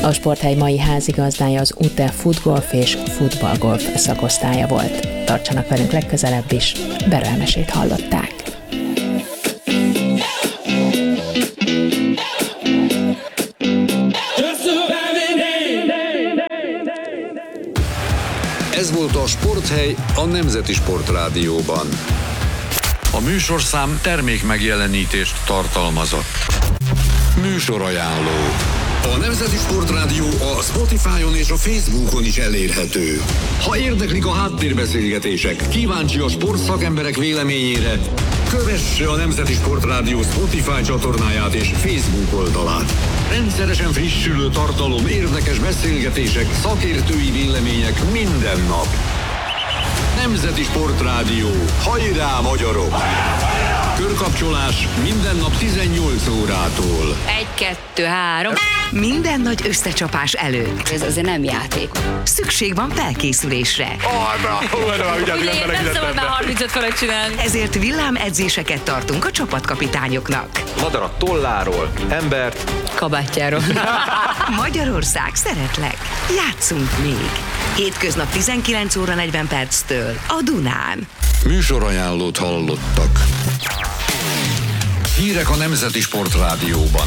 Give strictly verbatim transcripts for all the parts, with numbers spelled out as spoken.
A Sporthely mai házigazdája az u té e Futgolf és Futballgolf szakosztálya volt. Tartsanak velünk legközelebb is, Bero Emesét hallották. Ez volt a Sporthely a Nemzeti Sportrádióban. A műsorszám termékmegjelenítést tartalmazott. Műsorajánló. A Nemzeti Sportrádió a Spotify-on és a Facebookon is elérhető. Ha érdeklik a háttérbeszélgetések, kíváncsi a sportszakemberek véleményére, kövesse a Nemzeti Sportrádió Spotify csatornáját és Facebook oldalát. Rendszeresen frissülő tartalom, érdekes beszélgetések, szakértői vélemények minden nap. Nemzeti Sportrádió. Hajrá, magyarok! Körkapcsolás minden nap tizennyolc órától. Egy, kettő, három. Minden nagy összecsapás előtt. Ez azért nem játék. Szükség van felkészülésre. Ugye, nem szabad már harmincöt fölött csinálni. Ezért villámedzéseket tartunk a csapatkapitányoknak. Madarat tolláról, embert Kabátjáról. Magyarország, szeretlek. Játszunk még. Hétköznap tizenkilenc óra negyven perctől a Dunán. Műsorajánlót hallottak. Hírek a Nemzeti Sportrádióban.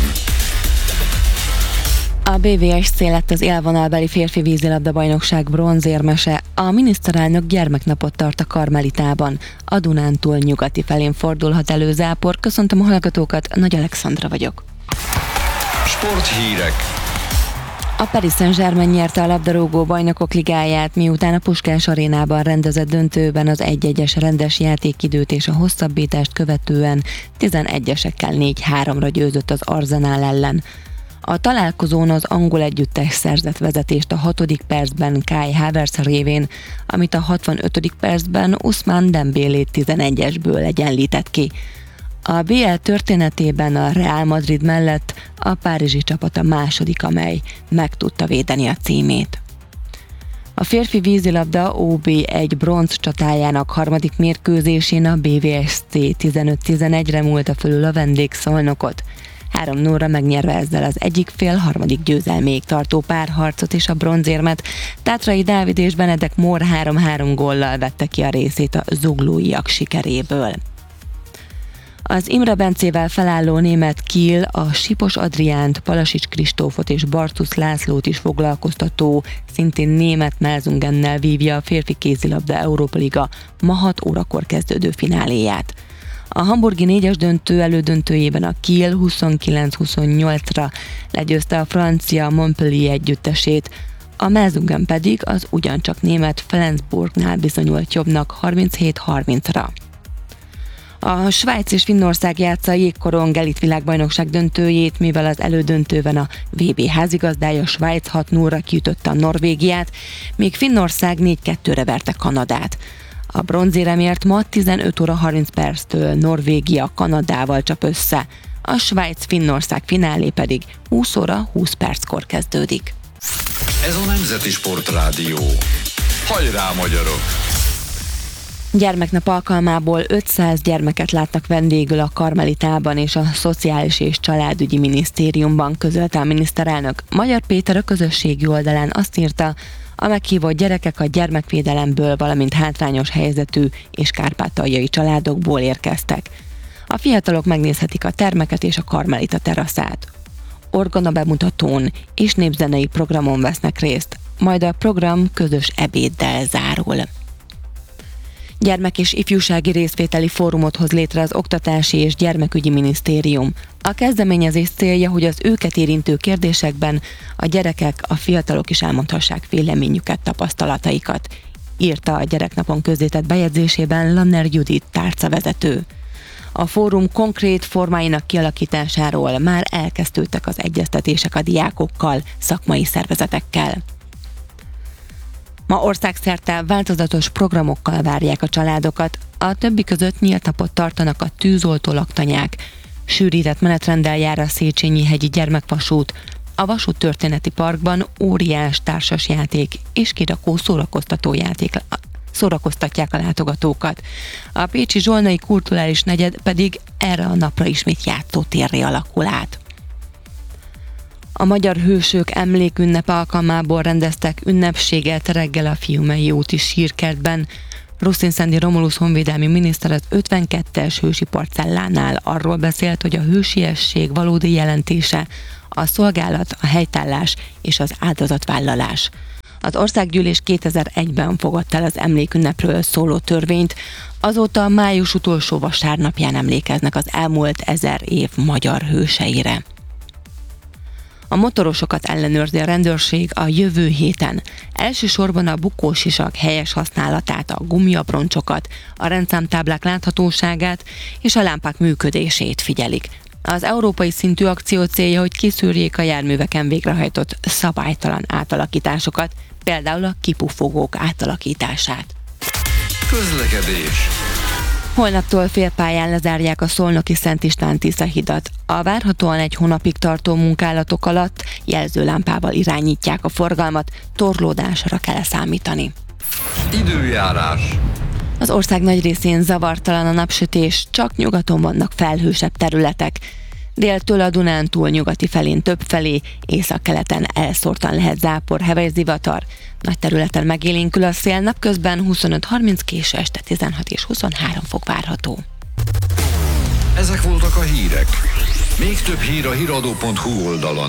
A bé vé es cé lett az élvonalbeli férfi vízilabda-bajnokság bronzérmese. A miniszterelnök gyermeknapot tart a Karmelitában. A Dunántúl nyugati felén fordulhat elő zápor. Köszöntöm a hallgatókat, Nagy Alexandra vagyok. Sporthírek. A Paris Saint-Germain nyerte a labdarúgó bajnokok ligáját, miután a Puskás arénában rendezett döntőben az egy-egyes rendes játékidőt és a hosszabbítást követően tizenegyesekkel négy háromra győzött az Arsenal ellen. A találkozón az angol együttes szerzett vezetést a hatodik percben Kai Havertz révén, amit a hatvanötödik percben Ousmane Dembélé tizenegyesből egyenlített ki. A bé el történetében a Real Madrid mellett a párizsi csapat a második, amely meg tudta védeni a címét. A férfi vízilabda o bé egy bronz csatájának harmadik mérkőzésén a bé vé es cé tizenöt tizenegyre múlta fölül a vendégszolnokot. három nullra megnyerve ezzel az egyik fél harmadik győzelméig tartó párharcot és a bronzérmet, Tátrai Dávid és Benedek Mór három-három góllal vette ki a részét a zuglóiak sikeréből. Az Imre Bencével felálló német Kiel a Sipos Adriánt, Palasics Kristófot és Bartusz Lászlót is foglalkoztató, szintén német Melsungennel vívja a férfi kézilabda Európa Liga ma hat órakor kezdődő fináléját. A hamburgi négyes döntő elődöntőjében a Kiel huszonkilenc huszonnyolcra legyőzte a francia Montpellier együttesét, a Melsungen pedig az ugyancsak német Flensburgnál bizonyult jobbnak harminchét harmincra. A Svájc és Finnország játsza a jégkorong elit világbajnokság döntőjét, mivel az elődöntőben a vé bé házigazdája Svájc hat nullra kiütötte a Norvégiát, míg Finnország négy kettőre verte Kanadát. A bronzéremért ma tizenöt óra harminc perctől Norvégia Kanadával csap össze, a Svájc-Finnország finálé pedig húsz óra húsz perckor kezdődik. Ez a Nemzeti Sportrádió. Hajrá, magyarok! Gyermeknap alkalmából ötszáz gyermeket látnak vendégül a Karmelitában és a Szociális és Családügyi Minisztériumban, közölte a miniszterelnök. Magyar Péter a közösségi oldalán azt írta, a meghívott gyerekek a gyermekvédelemből, valamint hátrányos helyzetű és kárpátaljai családokból érkeztek. A fiatalok megnézhetik a termeket és a Karmelita teraszát. Orgona bemutatón és népzenei programon vesznek részt, majd a program közös ebéddel zárul. Gyermek- és ifjúsági részvételi fórumot hoz létre az Oktatási és Gyermekügyi Minisztérium. A kezdeményezés célja, hogy az őket érintő kérdésekben a gyerekek, a fiatalok is elmondhassák véleményüket, tapasztalataikat, írta a gyereknapon közzétett bejegyzésében Lanner Judit tárcavezető. A fórum konkrét formáinak kialakításáról már elkezdődtek az egyeztetések a diákokkal, szakmai szervezetekkel. Ma országszerte változatos programokkal várják a családokat, a többi között nyílt napot tartanak a tűzoltó laktanyák, sűrített menetrenddel jár a Széchenyi-hegyi gyermekvasút, a Vasút Történeti Parkban óriás társasjáték és kirakó szórakoztató játék szórakoztatják a látogatókat. A pécsi Zsolnai kulturális negyed pedig erre a napra ismét játszótérré alakul át. A Magyar Hősök emlékünnep alkalmából rendeztek ünnepséget reggel a Fiumei úti sírkertben. Ruszin-Szendi Romulus honvédelmi miniszter az ötvenkettes hősi parcellánál arról beszélt, hogy a hősiesség valódi jelentése a szolgálat, a helytállás és az áldozatvállalás. Az országgyűlés kétezer-egyben fogadta el az emlékünnepről szóló törvényt, azóta május utolsó vasárnapján emlékeznek az elmúlt ezer év magyar hőseire. A motorosokat ellenőrzi a rendőrség a jövő héten. Elsősorban a bukósisak helyes használatát, a gumiabroncsokat, a rendszámtáblák láthatóságát és a lámpák működését figyelik. Az európai szintű akció célja, hogy kiszűrjék a járműveken végrehajtott szabálytalan átalakításokat, például a kipufogók átalakítását. Közlekedés. Holnaptól félpályán lezárják a szolnoki Szent István-Tisza hidat. A várhatóan egy hónapig tartó munkálatok alatt jelzőlámpával irányítják a forgalmat, torlódásra kell számítani. Időjárás. Az ország nagy részén zavartalan a napsütés, csak nyugaton vannak felhősebb területek. Déltől a Dunántúl nyugati felén többfelé, északkeleten elszórtan lehet zápor, heves zivatar. Nagy területen megélénkül a szél, napközben huszonöt-harminc, késő este tizenhat és huszonhárom fok várható. Ezek voltak a hírek. Még több hír a híradó pont hu oldalon.